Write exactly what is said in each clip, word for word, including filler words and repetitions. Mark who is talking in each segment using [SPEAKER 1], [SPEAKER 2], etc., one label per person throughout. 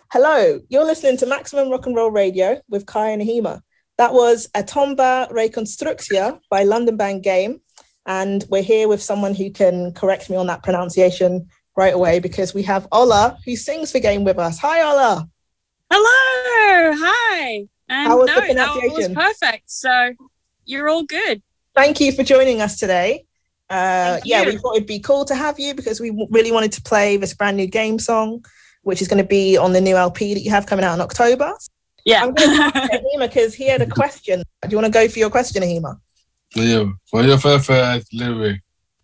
[SPEAKER 1] Hello, you're listening to Maximum Rock and Roll Radio with Kai and Ahima. That was A Tomba Reconstructia by London Band Game. And we're here with someone who can correct me on that pronunciation right away because we have Ola, who sings for Game with us. Hi, Ola.
[SPEAKER 2] Hello. Hi. And
[SPEAKER 1] How was
[SPEAKER 2] no,
[SPEAKER 1] the pronunciation?
[SPEAKER 2] That was perfect. So you're all good.
[SPEAKER 1] Thank you for joining us today. Uh, yeah,
[SPEAKER 2] you.
[SPEAKER 1] we thought it'd be cool to have you because we really wanted to play this brand new game song, which is going to be on the new L P that you have coming out in October.
[SPEAKER 2] Yeah.
[SPEAKER 1] I'm going to ask Ahima because he had a question. Do you want to go for your question, Ahima?
[SPEAKER 3] Yeah. What your favorite lyric?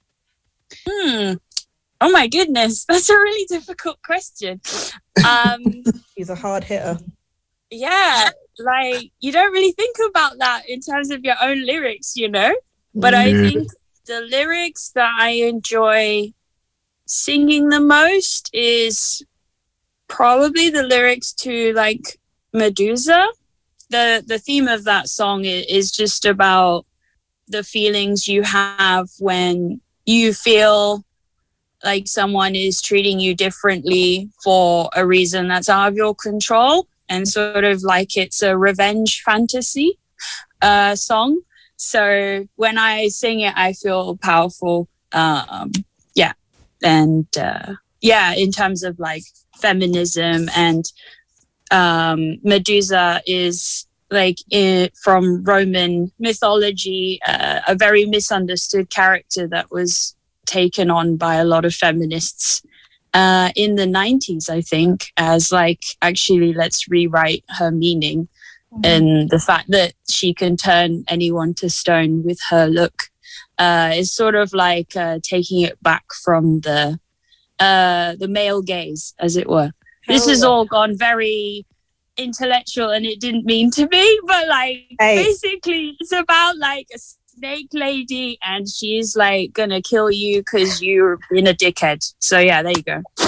[SPEAKER 2] Hmm. Oh my goodness, that's a really difficult question. Um,
[SPEAKER 1] He's a hard hitter.
[SPEAKER 2] Yeah, like you don't really think about that in terms of your own lyrics, you know. But
[SPEAKER 3] Yeah.
[SPEAKER 2] I think the lyrics that I enjoy singing the most is probably the lyrics to like Medusa. The the theme of that song is just about the feelings you have when you feel like someone is treating you differently for a reason that's out of your control, and sort of like it's a revenge fantasy uh, song. So when I sing it, I feel powerful. Um, yeah. And uh, yeah, in terms of like feminism and um, Medusa is like in, from Roman mythology, uh, a very misunderstood character that was taken on by a lot of feminists uh, in the nineties, I think, as like, actually, let's rewrite her meaning. Mm-hmm. And the fact that she can turn anyone to stone with her look uh, is sort of like uh, taking it back from the uh, the male gaze, as it were. Hell this has yeah. all gone very intellectual and it didn't mean to be, but like hey. basically it's about like a snake lady and she's like gonna kill you because you're in a dickhead. So yeah, there you go.